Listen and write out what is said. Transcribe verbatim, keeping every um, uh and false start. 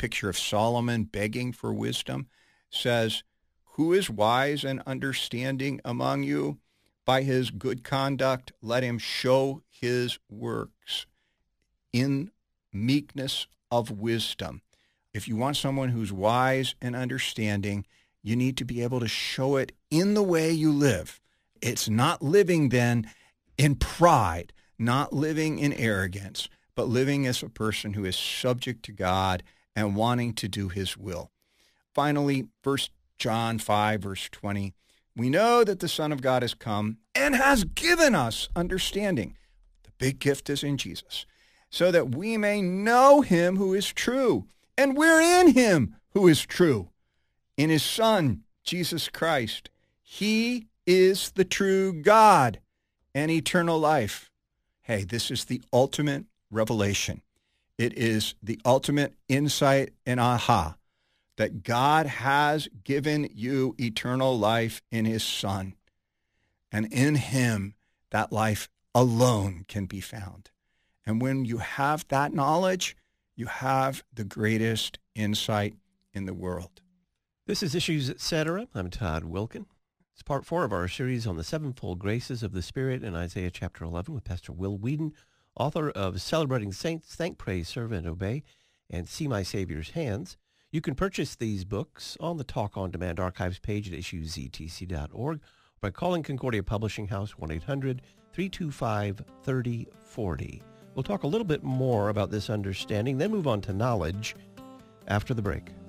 picture of Solomon begging for wisdom, says, "Who is wise and understanding among you? By his good conduct, let him show his works in meekness of wisdom." If you want someone who's wise and understanding, you need to be able to show it in the way you live. It's not living then in pride, not living in arrogance, but living as a person who is subject to God and wanting to do his will. Finally, First John five, verse twenty, we know that the Son of God has come and has given us understanding. The big gift is in Jesus, so that we may know him who is true. And we're in him who is true, in his Son, Jesus Christ. He is the true God and eternal life. Hey, this is the ultimate revelation. It is the ultimate insight and aha that God has given you eternal life in his Son. And in him, that life alone can be found. And when you have that knowledge, you have the greatest insight in the world. This is Issues Etc. I'm Todd Wilkin. It's part four of our series on the sevenfold graces of the Spirit in Isaiah chapter eleven with Pastor Will Whedon, author of Celebrating Saints, Thank, Praise, Serve, and Obey, and See My Savior's Hands. You can purchase these books on the Talk On Demand archives page at issues z t c dot org by calling Concordia Publishing House one eight hundred, three two five, three oh four oh. We'll talk a little bit more about this understanding, then move on to knowledge after the break.